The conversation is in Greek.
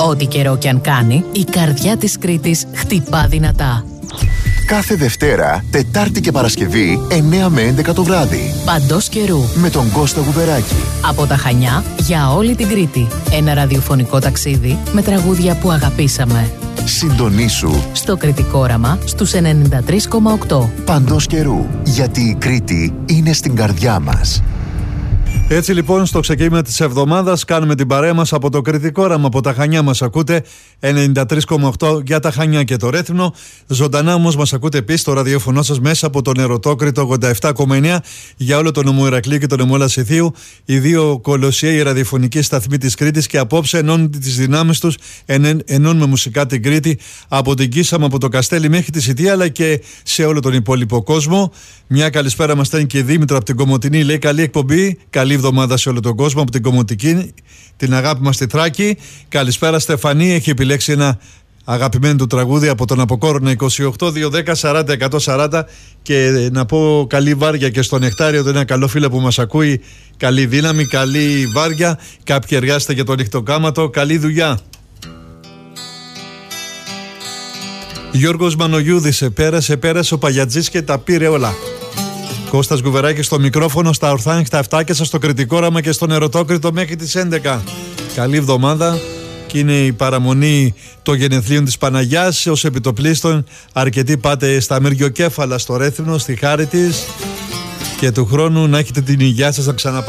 Ό,τι καιρό κι αν κάνει, η καρδιά της Κρήτης χτυπά δυνατά. Κάθε Δευτέρα, Τετάρτη και Παρασκευή, 9 με 11 το βράδυ. Παντός καιρού. Με τον Κώστα Γουβεράκη. Από τα Χανιά για όλη την Κρήτη. Ένα ραδιοφωνικό ταξίδι με τραγούδια που αγαπήσαμε. Συντονίσου στο Κρητικό Όραμα στους 93,8. Παντός καιρού. Γιατί η Κρήτη είναι στην καρδιά μας. Έτσι λοιπόν, στο ξεκίνημα της εβδομάδας κάνουμε την παρέα μας από το Κρητικό Όραμα. Από τα Χανιά μας ακούτε 93,8 για τα Χανιά και το Ρέθυμνο. Ζωντανά όμως μας ακούτε επίσης το ραδιοφωνό σας μέσα από τον Ερωτόκρητο 87,9 για όλο τον νομό Ηρακλείου και τον νομό Λασιθίου. Οι δύο κολοσιαίοι ραδιοφωνικοί σταθμοί της Κρήτης, και απόψε ενώνουν τις δυνάμεις τους, ενώνουμε μουσικά την Κρήτη από την Κίσαμα, από το Καστέλι μέχρι τη Σιτία, αλλά και σε όλο τον υπόλοιπο κόσμο. Μια καλησπέρα μας στέλνει και η Δήμητρα από την Κομοτηνή. Λέει καλή εκπομπή, καλή εβδομάδα σε όλο τον κόσμο από την Κομοτική, την αγάπη μας στη Θράκη. Καλησπέρα Στεφανή, έχει επιλέξει ένα αγαπημένο του τραγούδι από τον Αποκόρονα 28-210-40-140. Και να πω καλή βάρια και στο Νεκτάριο, ένα καλό φίλο που μας ακούει. Καλή δύναμη, καλή βάρια. Κάποιοι εργάζεστε για το νυχτοκάματο, καλή δουλειά. Γιώργος Μανογιούδης, πέρασε ο Παγιατζής και τα πήρε όλα. Κώστας Γουβεράκης στο μικρόφωνο, στα ορθά, στα αυτάκια σας, στο Κρητικό Όραμα και στον Ερωτόκρητο μέχρι τις 11. Καλή εβδομάδα, και είναι η παραμονή των γενεθλίων της Παναγιάς. Ως επιτοπλίστων, αρκετοί πάτε στα Μυριοκέφαλα στο Ρέθυμνο, στη χάρη της, και του χρόνου να έχετε την υγειά σας να ξαναπάτε.